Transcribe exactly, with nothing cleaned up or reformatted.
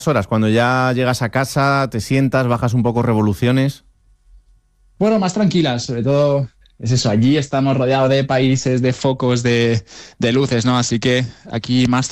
horas? Cuando ya llegas a casa, te sientas, bajas un poco revoluciones. Bueno, más tranquilas, sobre todo es eso, allí estamos rodeados de países, de focos, de, de luces, ¿no? Así que aquí más